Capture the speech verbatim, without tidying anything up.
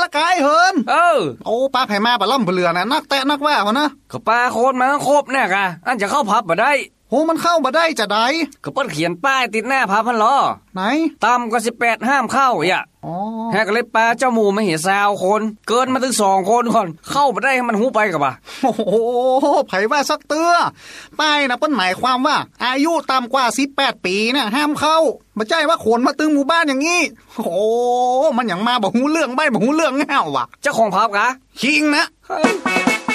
ละกายเฮินเออโอ้ป้าไผมาปะล่ำเปลือนะนักแตะนักว่าเขานะก็ปลาโคนมาครบเนี่ยกะอันจะเข้าพับบ่ได้โหมันเข้าบ่ได้จะได้ก็เปิ้นเขียนป้ายติดหน้าพับพันล้อไหนต่ำกว่าสิบแปดห้ามเข้าอ่ะอ๋อแฮกเลยปลาเจ้าหมูไม่เห็นซาวคนเกินมาถึงสองคนก่อนเข้าบ่ได้ให้มันหูไปกับบ่โอ้โหไผว่าสักเตื้อป้ายนะเปิ้นหมายความว่าอายุต่ำกว่าสิบแปดปีน่ะห้ามเข้าบ่ใช่ว่าคนมาตึงหมู่บ้านอย่างงี้โอ้มันหยังมาบ่ฮู้เรื่องใบ้บ่ฮู้เรื่องแง่วว่ะเจ้าของพับกะคิงนะ